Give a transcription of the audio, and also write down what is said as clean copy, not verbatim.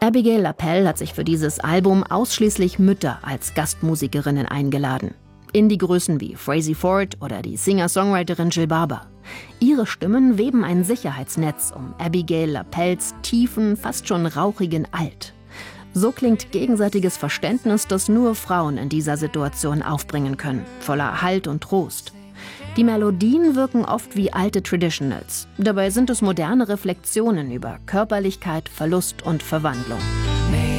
Abigail LaPelle hat sich für dieses Album ausschließlich Mütter als Gastmusikerinnen eingeladen. Indie-Größen wie Frazey Ford oder die Singer-Songwriterin Jill Barber. Ihre Stimmen weben ein Sicherheitsnetz um Abigail LaPelles tiefen, fast schon rauchigen Alt. So klingt gegenseitiges Verständnis, das nur Frauen in dieser Situation aufbringen können, voller Halt und Trost. Die Melodien wirken oft wie alte Traditionals. Dabei sind es moderne Reflexionen über Körperlichkeit, Verlust und Verwandlung.